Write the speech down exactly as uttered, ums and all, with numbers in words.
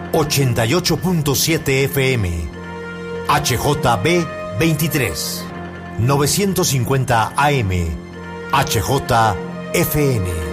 ochenta y ocho punto siete F M, H J B veintitrés, novecientos cincuenta A M, H J F N.